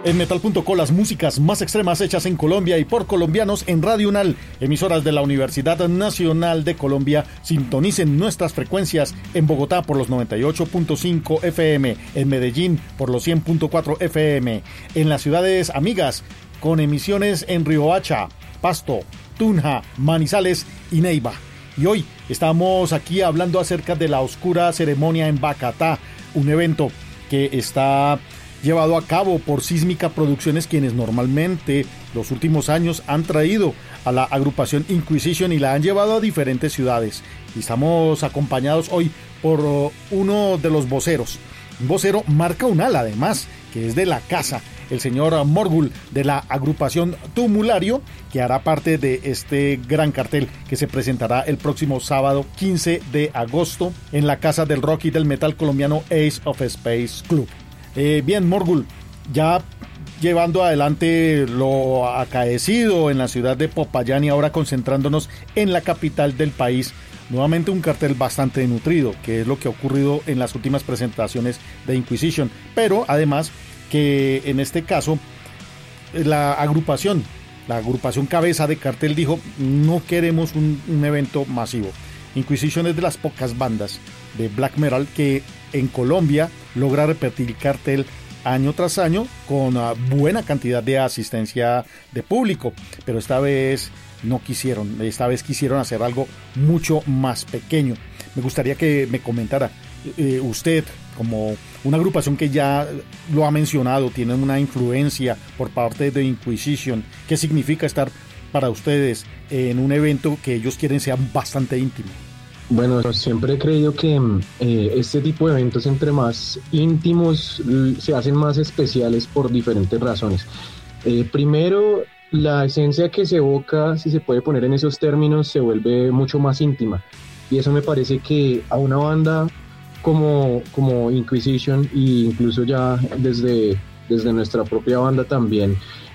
En Metal.co, las músicas más extremas hechas en Colombia y por colombianos en Radio UNAL, emisoras de la Universidad Nacional de Colombia. Sintonicen nuestras frecuencias en Bogotá por los 98.5 FM, en Medellín por los 100.4 FM, en las ciudades amigas con emisiones en Riohacha, Pasto, Tunja, Manizales y Neiva. Y hoy estamos aquí hablando acerca de la oscura ceremonia en Bacatá, un evento que está llevado a cabo por Sísmica Producciones, quienes normalmente los últimos años han traído a la agrupación Inquisition y la han llevado a diferentes ciudades. Y estamos acompañados hoy por uno de los voceros, un vocero marca Unal además, que es de la casa, el señor Morgul, de la agrupación Tumulario, que hará parte de este gran cartel que se presentará el próximo sábado 15 de agosto en la Casa del Rock y del Metal colombiano Ace of Space Club. Bien, Morgul, ya llevando adelante lo acaecido en la ciudad de Popayán y ahora concentrándonos en la capital del país, nuevamente un cartel bastante nutrido, que es lo que ha ocurrido en las últimas presentaciones de Inquisition, pero además que en este caso la agrupación cabeza de cartel dijo: no queremos un evento masivo. Inquisition es de las pocas bandas de black metal que en Colombia logra repetir cartel año tras año con buena cantidad de asistencia de público, pero esta vez no quisieron, esta vez quisieron hacer algo mucho más pequeño. Me gustaría que me comentara usted, como una agrupación que ya lo ha mencionado, tiene una influencia por parte de Inquisition, ¿qué significa estar para ustedes en un evento que ellos quieren sea bastante íntimo? Bueno, siempre he creído que este tipo de eventos, entre más íntimos, se hacen más especiales por diferentes razones. Primero, la esencia que se evoca, si se puede poner en esos términos, se vuelve mucho más íntima. Y eso me parece que a una banda como Inquisition, e incluso ya desde nuestra propia banda también,